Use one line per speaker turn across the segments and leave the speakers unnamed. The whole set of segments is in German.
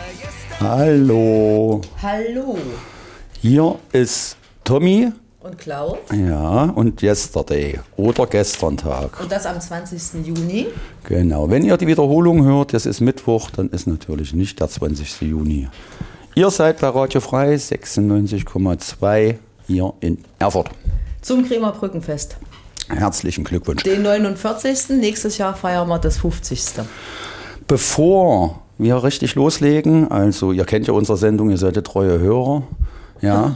Hallo.
Hallo.
Hier ist Tommy.
Und Klaus.
Ja, und Yesterday oder gestern Tag.
Und das am 20. Juni.
Genau. Wenn ihr die Wiederholung hört, das ist Mittwoch, dann ist natürlich nicht der 20. Juni. Ihr seid bei Radio Frei 96,2 hier in Erfurt.
Zum Kremer Brückenfest.
Herzlichen Glückwunsch.
Den 49. Nächstes Jahr feiern wir das 50.
Bevor wir richtig loslegen, also ihr kennt ja unsere Sendung, ihr seid treue Hörer. Ja.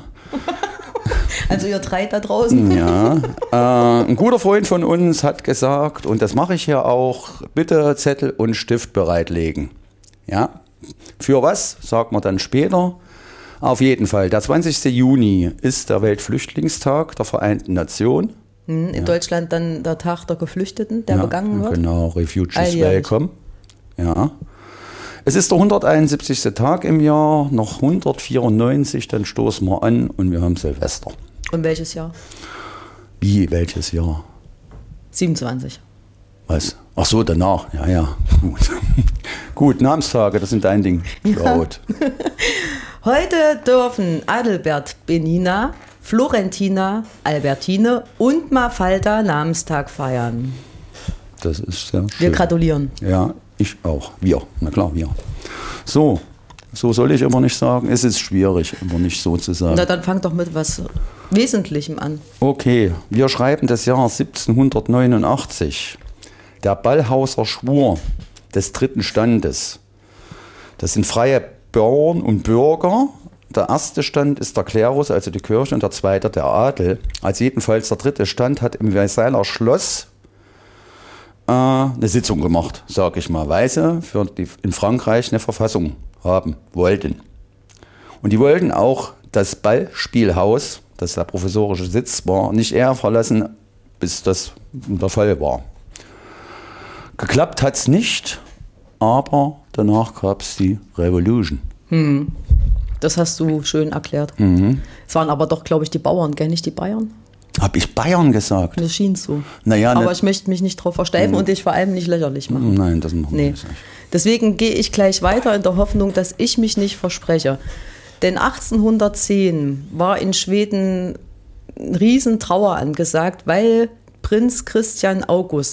Also ihr drei da draußen.
Ja, ein guter Freund von uns hat gesagt, und das mache ich hier auch, bitte Zettel und Stift bereitlegen. Ja, für was, sagen wir dann später. Auf jeden Fall, der 20. Juni ist der Weltflüchtlingstag der Vereinten Nationen.
In Deutschland dann der Tag der Geflüchteten, der begangen wird.
Genau, Refugees Welcome. Ja. Es ist der 171. Tag im Jahr, noch 194, dann stoßen wir an und wir haben Silvester.
Und welches Jahr?
Wie, welches Jahr?
27.
Was? Ach so, danach. Ja, gut. Gut, Namenstage, das sind dein Ding. Laut.
Heute dürfen Adelbert, Benina, Florentina, Albertine und Mafalda Namenstag feiern.
Das ist sehr schön.
Wir gratulieren.
Ja, ich auch. Wir, na klar, wir. So soll ich aber nicht sagen. Es ist schwierig, immer nicht so zu sagen.
Na, dann fang doch mit was Wesentlichem an.
Okay, wir schreiben das Jahr 1789. Der Ballhauser Schwur des dritten Standes. Das sind freie Bauern und Bürger. Der erste Stand ist der Klerus, also die Kirche, und der zweite der Adel. Also jedenfalls der dritte Stand hat im Versailler Schloss eine Sitzung gemacht, sage ich mal, weil sie für in Frankreich eine Verfassung haben wollten. Und die wollten auch das Ballspielhaus, das der professorische Sitz war, nicht eher verlassen, bis das der Fall war. Geklappt hat es nicht, aber danach gab es die Revolution.
Das hast du schön erklärt. Es waren aber doch, glaube ich, die Bauern, gell, nicht die Bayern?
Habe ich Bayern gesagt?
Mir schien so.
Naja,
aber ich möchte mich nicht drauf versteifen und dich vor allem nicht lächerlich machen.
Nein, das machen wir nicht.
Deswegen gehe ich gleich weiter in der Hoffnung, dass ich mich nicht verspreche. Denn 1810 war in Schweden eine Riesentrauer angesagt, weil Prinz Christian August